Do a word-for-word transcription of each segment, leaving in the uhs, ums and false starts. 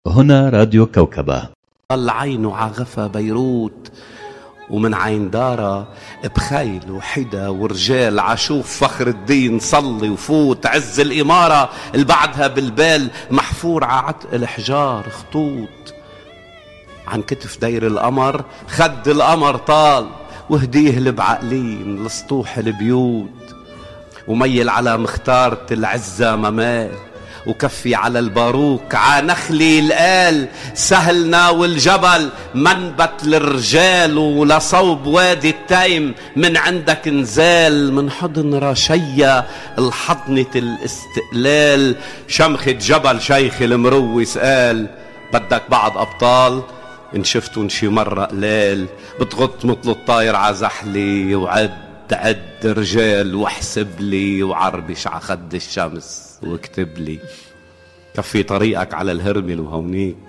هنا راديو كوكبة. طل عينه عغفى بيروت، ومن عين دارة بخيل وحدا ورجال عشوف فخر الدين صلي وفوت. عز الإمارة البعدها بالبال محفور ععتق الحجار خطوط. عن كتف دير القمر خد القمر طال، وهديه البعقلين لسطوح البيوت. وميل على مختارة العزة ممال، وكفي على الباروك عانخلي القال. سهلنا والجبل منبت للرجال، ولصوب وادي التيم من عندك نزال. من حضن رشية الحضنة الاستقلال، شمخة جبل شيخ المروس قال بدك بعض أبطال إن شفتن شي مرة قلال. بتغط مثل الطاير عزحلي وعد عد رجال، واحسب لي وعربش عخد الشمس واكتب لي. كفي طريقك على الهرمل وهونيك،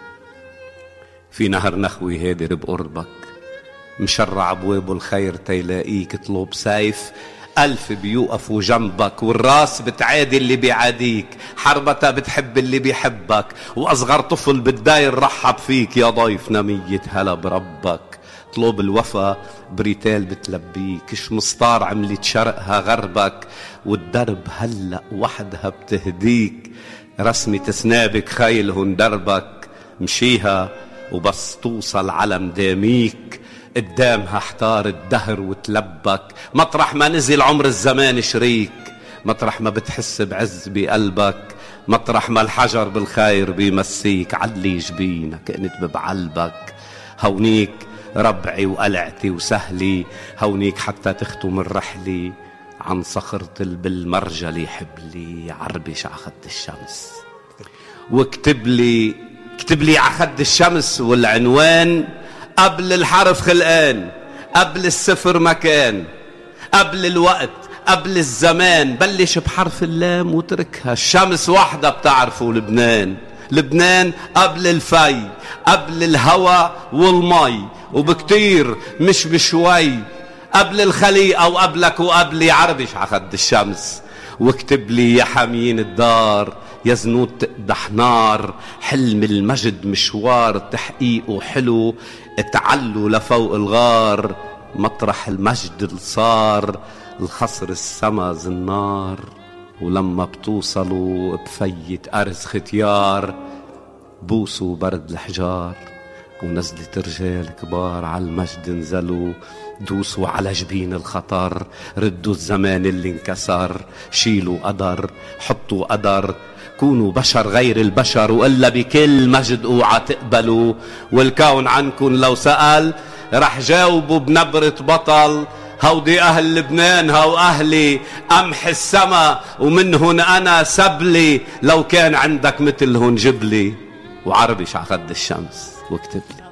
في نهر نخوي هادر بقربك. مشرع بوابه الخير تيلاقيك. طلب سيف ألف بيوقفوا جنبك، والراس بتعادي اللي بيعاديك. حربتها بتحب اللي بيحبك، وأصغر طفل بالداير رحب فيك. يا ضيفنا مية هلا بربك. طلب الوفا بريتال بتلبيك، شمسطار عملت شرقها غربك. والدرب هلأ وحدها بتهديك، رسمة سنابك خيلهن دربك. مشيها وبس توصل على مداميك، قدامها احتار الدهر وتلبك. مطرح ما نزل عمر الزمان شريك، مطرح ما بتحس بعز بقلبك. مطرح ما الحجر بالخير بيمسيك، علي جبينك انت بعلبك. هونيك ربعي وقلعتي وسهلي، هونيك حتى تختم الرحلة. عن صخرة بالمرجلي حبلي، عربش عخد الشمس واكتب لي. اكتب لي عخد الشمس والعنوان، قبل الحرف خلقان، قبل الصفر مكان، قبل الوقت، قبل الزمان. بلش بحرف اللام وتركها، الشمس وحدة بتعرفوا لبنان. لبنان قبل الفي، قبل الهوى والمي، وبكتير مش بشوي. قبل الخليقة وقبلك وقبلي، عربش عخد الشمس واكتب لي. يا حاميين الدار يا زنود تقدح نار، حلم المجد مشوار تحقيقه حلو. اتعلوا لفوق الغار، مطرح المجد اللي صار. الخصر السما زنار، ولما بتوصلوا بفيت أرز ختيار. بوسوا برد الحجار، ونزلت رجال كبار على المجد نزلوا. دوسوا على جبين الخطر، ردوا الزمان اللي انكسر. شيلوا قدر، حطوا قدر، كونوا بشر غير البشر. وإلا بكل مجد اوعى تقبلوا، والكون عنكن لو سأل رح جاوبوا بنبرة بطل. هودي أهل لبنان هو أهلي، أمح السما ومنهن أنا سبلي. لو كان عندك مثلهن جبلي، وعربش عخد الشمس واكتب لي.